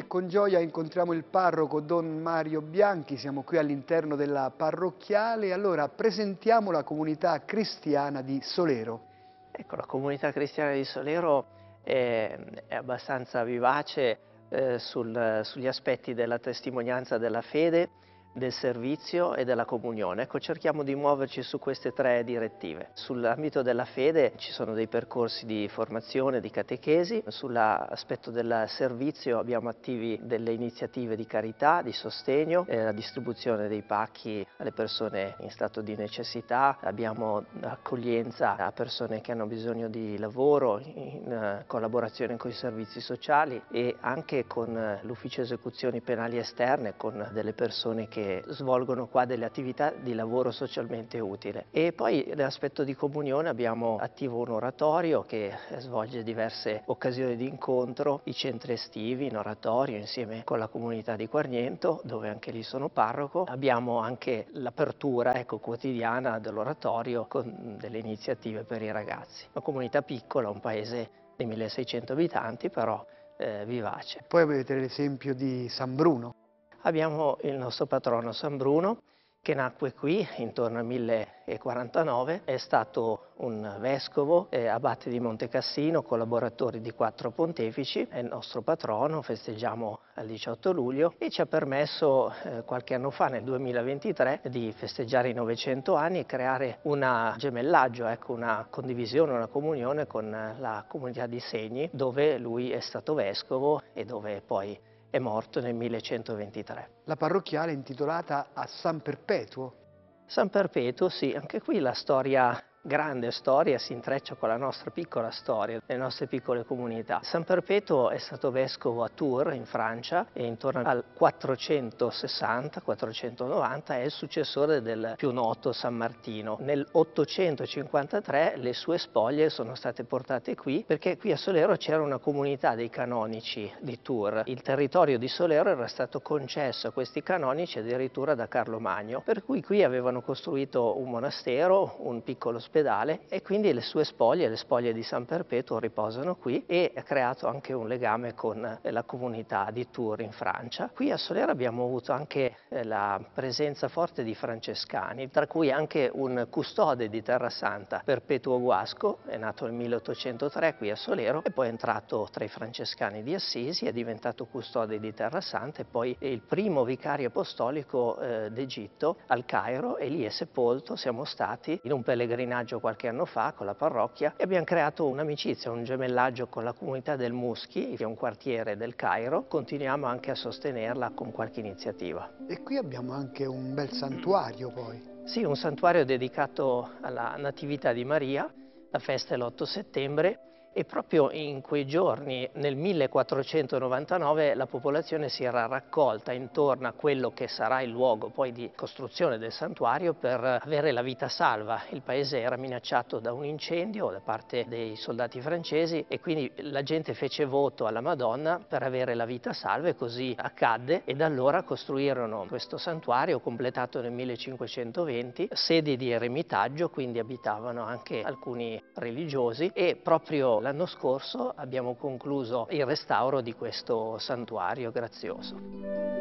con gioia incontriamo il parroco Don Mario Bianchi, siamo qui all'interno della parrocchiale. Allora presentiamo la comunità cristiana di Solero. Ecco, la comunità cristiana di Solero è abbastanza vivace sugli aspetti della testimonianza della fede, del servizio e della comunione. Ecco, cerchiamo di muoverci su queste tre direttive. Sull'ambito della fede ci sono dei percorsi di formazione, di catechesi. Sull'aspetto del servizio abbiamo attivi delle iniziative di carità, di sostegno, la distribuzione dei pacchi alle persone in stato di necessità. Abbiamo accoglienza a persone che hanno bisogno di lavoro in collaborazione con i servizi sociali e anche con l'ufficio esecuzioni penali esterne, con delle persone che svolgono qua delle attività di lavoro socialmente utile. E poi nell'aspetto di comunione abbiamo attivo un oratorio che svolge diverse occasioni di incontro, i centri estivi in oratorio insieme con la comunità di Quarniento, dove anche lì sono parroco. Abbiamo anche l'apertura quotidiana dell'oratorio con delle iniziative per i ragazzi. Una comunità piccola, un paese di 1600 abitanti, però vivace. Poi avete l'esempio di San Bruno. Abbiamo il nostro patrono San Bruno, che nacque qui intorno al 1049, è stato un vescovo, abate di Montecassino, collaboratore di 4 pontefici, è il nostro patrono, festeggiamo il 18 luglio e ci ha permesso qualche anno fa, nel 2023, di festeggiare i 900 anni e creare un gemellaggio, una condivisione, una comunione con la comunità di Segni, dove lui è stato vescovo e dove poi è morto nel 1123. La parrocchiale è intitolata a San Perpetuo. San Perpetuo, sì, anche qui la storia, grande storia, si intreccia con la nostra piccola storia, le nostre piccole comunità. San Perpetuo è stato vescovo a Tours, in Francia, e intorno al 460-490 è il successore del più noto San Martino. Nel 853 le sue spoglie sono state portate qui, perché qui a Solero c'era una comunità dei canonici di Tours. Il territorio di Solero era stato concesso a questi canonici addirittura da Carlo Magno, per cui qui avevano costruito un monastero, un piccolo ospedale, e quindi le sue spoglie, le spoglie di San Perpetuo, riposano qui e ha creato anche un legame con la comunità di Tours in Francia. Qui a Solero abbiamo avuto anche la presenza forte di francescani, tra cui anche un custode di Terra Santa, Perpetuo Guasco, è nato nel 1803 qui a Solero e poi è entrato tra i francescani di Assisi, è diventato custode di Terra Santa e poi è il primo vicario apostolico d'Egitto al Cairo, e lì è sepolto. Siamo stati in un pellegrinaggio qualche anno fa con la parrocchia e abbiamo creato un'amicizia, un gemellaggio con la comunità del Muschi, che è un quartiere del Cairo. Continuiamo anche a sostenerla con qualche iniziativa. E qui abbiamo anche un bel santuario poi. Sì, un santuario dedicato alla Natività di Maria, la festa è l'8 settembre. E proprio in quei giorni, nel 1499, la popolazione si era raccolta intorno a quello che sarà il luogo poi di costruzione del santuario per avere la vita salva. Il paese era minacciato da un incendio da parte dei soldati francesi e quindi la gente fece voto alla Madonna per avere la vita salva, e così accadde, e da allora costruirono questo santuario completato nel 1520, sede di eremitaggio, quindi abitavano anche alcuni religiosi, e proprio l'anno scorso abbiamo concluso il restauro di questo santuario grazioso.